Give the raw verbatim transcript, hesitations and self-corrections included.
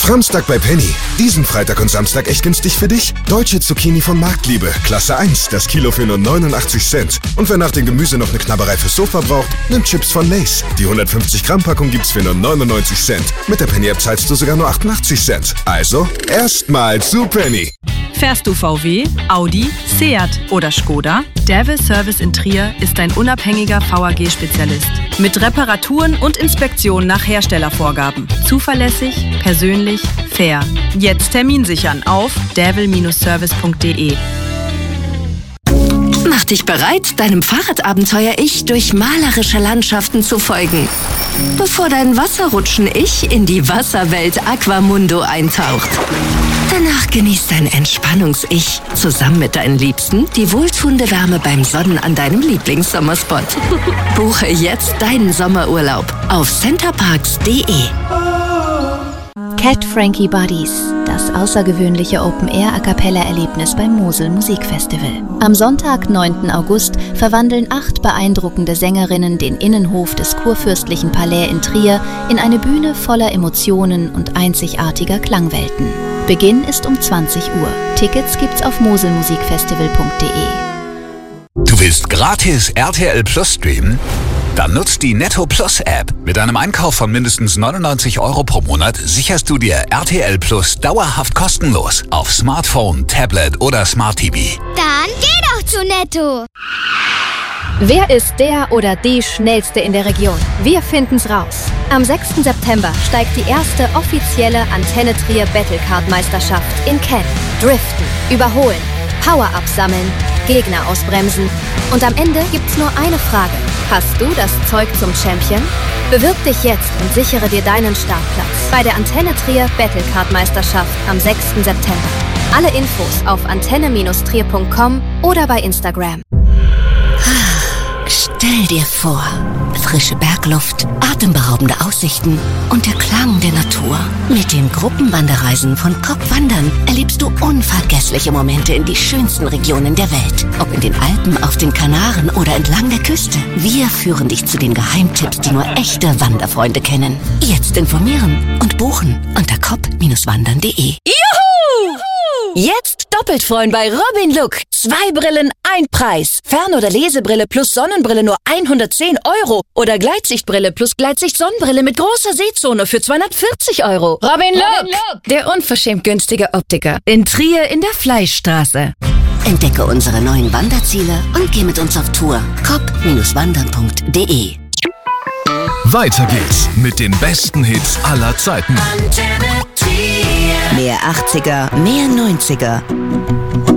Samstag bei Penny. Diesen Freitag und Samstag echt günstig für dich. Deutsche Zucchini von Marktliebe, Klasse eins, das Kilo für nur neunundachtzig Cent. Und wer nach dem Gemüse noch eine Knabberei fürs Sofa braucht, nimmt Chips von Lay's. Die hundertfünfzig Gramm Packung gibt's für nur neunundneunzig Cent. Mit der Penny-App zahlst du sogar nur achtundachtzig Cent. Also, erstmal zu Penny. Fährst du V W, Audi, Seat oder Skoda? Devil Service in Trier ist ein unabhängiger V A G-Spezialist. Mit Reparaturen und Inspektionen nach Herstellervorgaben. Zuverlässig, persönlich, fair. Jetzt Termin sichern auf devil Service punkt de. Mach dich bereit, deinem Fahrradabenteuer-Ich durch malerische Landschaften zu folgen. Bevor dein Wasserrutschen-Ich in die Wasserwelt Aquamundo eintaucht. Danach genießt dein Entspannungs-Ich zusammen mit deinen Liebsten die wohltuende Wärme beim Sonnen an deinem Lieblingssommerspot. Buche jetzt deinen Sommerurlaub auf centerparks punkt de. Cat Frankie Buddies, das außergewöhnliche Open-Air-A-Cappella-Erlebnis beim Mosel Musikfestival. Am Sonntag, neunten August, verwandeln acht beeindruckende Sängerinnen den Innenhof des Kurfürstlichen Palais in Trier in eine Bühne voller Emotionen und einzigartiger Klangwelten. Beginn ist um zwanzig Uhr. Tickets gibt's auf moselmusikfestival punkt de. Du willst gratis R T L Plus streamen? Dann nutzt die Netto Plus App. Mit einem Einkauf von mindestens neunundneunzig Euro pro Monat sicherst du dir R T L Plus dauerhaft kostenlos auf Smartphone, Tablet oder Smart T V. Dann geh doch zu Netto! Wer ist der oder die Schnellste in der Region? Wir finden's raus. Am sechsten September steigt die erste offizielle Antenne Trier Battlecard-Meisterschaft in Kennen. Driften, überholen, Power-Ups sammeln, Gegner ausbremsen. Und am Ende gibt's nur eine Frage. Hast du das Zeug zum Champion? Bewirb dich jetzt und sichere dir deinen Startplatz bei der Antenne Trier Battlecard-Meisterschaft am sechsten September. Alle Infos auf antenne trier punkt com oder bei Instagram. Stell dir vor, frische Bergluft, atemberaubende Aussichten und der Klang der Natur. Mit den Gruppenwanderreisen von K O P Wandern erlebst du unvergessliche Momente in die schönsten Regionen der Welt. Ob in den Alpen, auf den Kanaren oder entlang der Küste. Wir führen dich zu den Geheimtipps, die nur echte Wanderfreunde kennen. Jetzt informieren und buchen unter kop wandern punkt de. Juhu! Jetzt doppelt freuen bei Robin Look. Zwei Brillen, ein Preis. Fern- oder Lesebrille plus Sonnenbrille nur hundertzehn Euro. Oder Gleitsichtbrille plus Gleitsicht-Sonnenbrille mit großer Sehzone für zweihundertvierzig Euro. Robin Look, Robin Look, der unverschämt günstige Optiker. In Trier in der Fleischstraße. Entdecke unsere neuen Wanderziele und geh mit uns auf Tour. kop wandern punkt de. Weiter geht's mit den besten Hits aller Zeiten. Mehr achtziger, mehr neunziger.